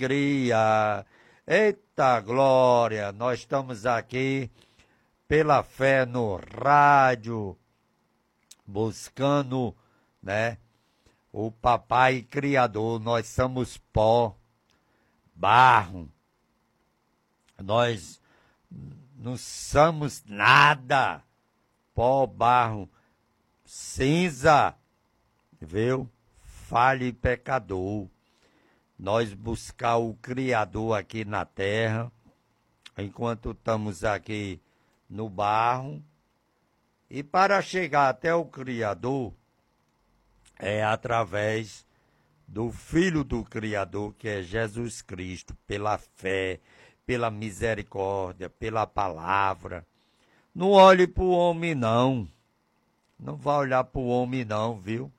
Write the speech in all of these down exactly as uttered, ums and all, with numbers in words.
alegria. Eita glória, nós estamos aqui pela fé no rádio, buscando, né, o papai criador. Nós somos pó, barro, nós não somos nada, pó, barro, cinza, viu? Falho e pecador. Nós buscar o Criador aqui na terra, enquanto estamos aqui no barro, e para chegar até o Criador, é através do Filho do Criador, que é Jesus Cristo, pela fé, pela misericórdia, pela palavra. Não olhe para o homem, não. Não vá olhar para o homem, não, viu?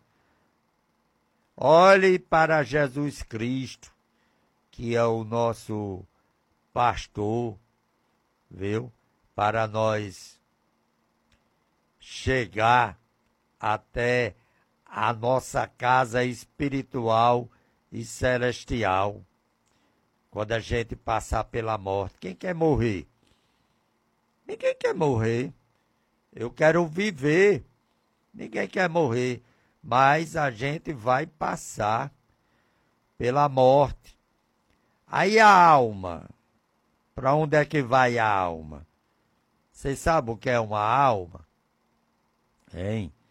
Olhe para Jesus Cristo, que é o nosso pastor, viu? Para nós chegar até a nossa casa espiritual e celestial. Quando a gente passar pela morte. Quem quer morrer? Ninguém quer morrer. Eu quero viver. Ninguém quer morrer. Mas a gente vai passar pela morte. Aí a alma, para onde é que vai a alma? Vocês sabem o que é uma alma? Hein?